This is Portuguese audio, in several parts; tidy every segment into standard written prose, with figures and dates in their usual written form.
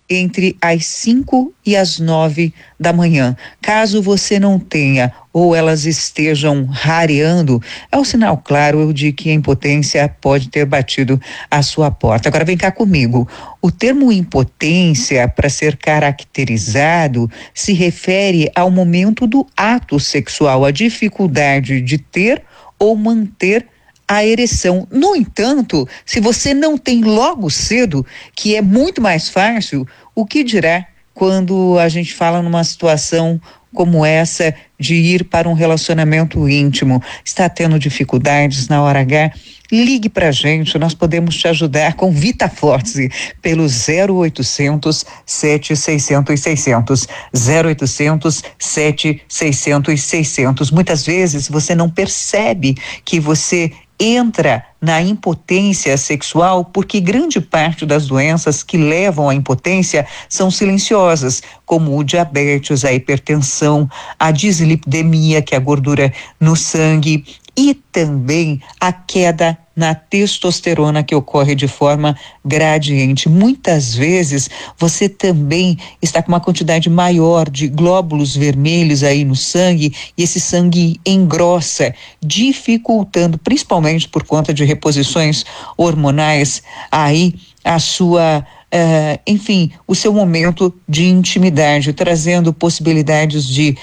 entre as 5 e as 9 da manhã. Caso você não tenha ou elas estejam rareando, é um sinal claro de que a impotência pode ter batido a sua porta. Agora vem cá comigo. O termo impotência, para ser caracterizado, se refere ao momento do ato sexual, a dificuldade de ter ou manter a ereção. No entanto, se você não tem logo cedo, que é muito mais fácil, o que dirá quando a gente fala numa situação como essa de ir para um relacionamento íntimo? Está tendo dificuldades na hora H? Ligue pra gente, nós podemos te ajudar com VitaForte pelo 0800 7600 600, 0800 7600 600. Muitas vezes você não percebe que você entra na impotência sexual porque grande parte das doenças que levam à impotência são silenciosas, como o diabetes, a hipertensão, a dislipidemia, que é a gordura no sangue, e também a queda na testosterona, que ocorre de forma gradiente. Muitas vezes você também está com uma quantidade maior de glóbulos vermelhos aí no sangue e esse sangue engrossa, dificultando, principalmente por conta de reposições hormonais, aí a sua enfim, o seu momento de intimidade, trazendo possibilidades de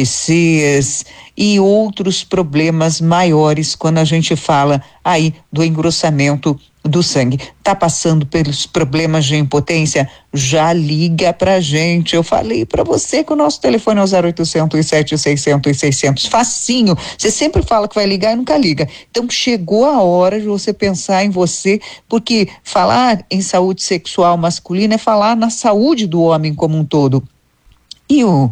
AVCs e outros problemas maiores quando a gente fala aí do engrossamento do sangue. Tá passando pelos problemas de impotência? Já liga pra gente. Eu falei pra você que o nosso telefone é o 0800 7600 600. Facinho. Você sempre fala que vai ligar e nunca liga. Então chegou a hora de você pensar em você, porque falar em saúde sexual masculina é falar na saúde do homem como um todo. E o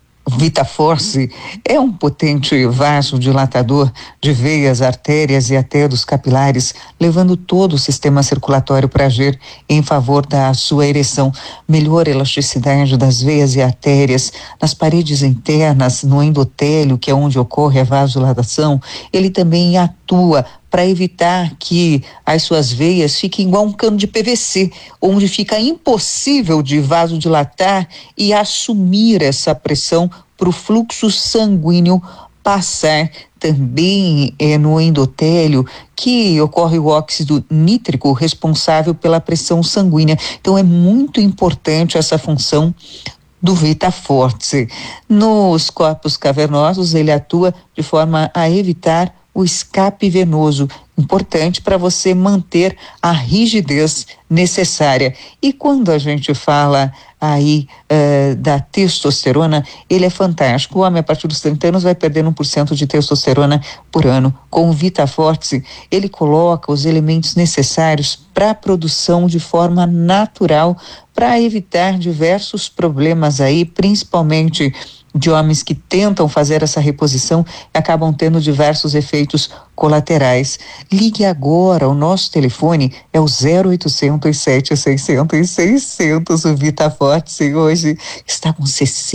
VitaForte é um potente vasodilatador de veias, artérias e até dos capilares, levando todo o sistema circulatório para agir em favor da sua ereção. Melhora a elasticidade das veias e artérias nas paredes internas, no endotélio, que é onde ocorre a vasodilatação. Ele também atua para evitar que as suas veias fiquem igual um cano de PVC, onde fica impossível de vasodilatar e assumir essa pressão para o fluxo sanguíneo passar. Também é no endotélio que ocorre o óxido nítrico, responsável pela pressão sanguínea. Então é muito importante essa função do VitaForte. Nos corpos cavernosos, ele atua de forma a evitar o escape venoso, importante para você manter a rigidez necessária. E quando a gente fala aí da testosterona, ele é fantástico. O homem, a partir dos 30 anos, vai perdendo 1% de testosterona por ano. Com o VitaForte, ele coloca os elementos necessários para a produção de forma natural, para evitar diversos problemas aí, principalmente de homens que tentam fazer essa reposição e acabam tendo diversos efeitos colaterais. Ligue agora, o nosso telefone é o 0800 7600 600. O VitaForte hoje está com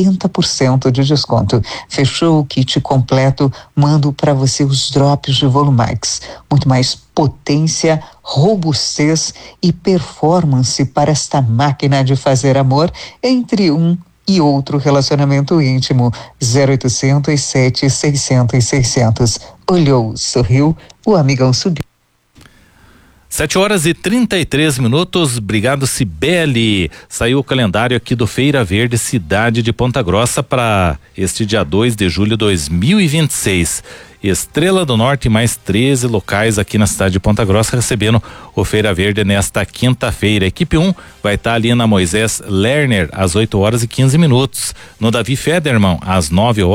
60% de desconto. Fechou o kit completo, mando para você os drops de Volumax. Muito mais potência, robustez e performance para esta máquina de fazer amor entre um e outro relacionamento íntimo. 0800 7600 600. Olhou, sorriu, o amigão subiu. 7h33. Obrigado, Cibele. Saiu o calendário aqui do Feira Verde Cidade de Ponta Grossa para este dia 2 de julho de 2026. Estrela do Norte, mais 13 locais aqui na cidade de Ponta Grossa recebendo o Feira Verde nesta quinta-feira. Equipe 1 vai estar ali na Moisés Lerner às 8h15. No Davi Federman às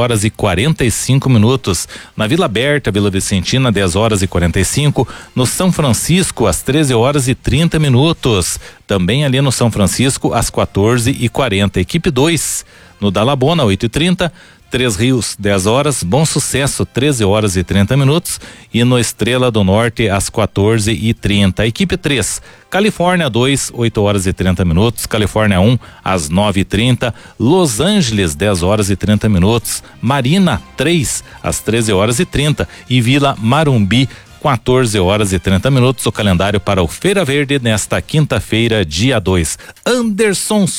9h45. Na Vila Berta, Vila Vicentina, 10h45. No São Francisco às 13h30. Também ali no São Francisco às 14h40. Equipe 2 no Dalabona, 8h30. Três Rios, 10h, Bom Sucesso, 13h30, e no Estrela do Norte, às 14h30. Equipe 3, Califórnia 2, 8h30, Califórnia 1, às 9h30, Los Angeles, 10h30, Marina 3, às 13h30, e Vila Marumbi, 14h30. O calendário para o Feira Verde nesta quinta-feira, dia 2. Anderson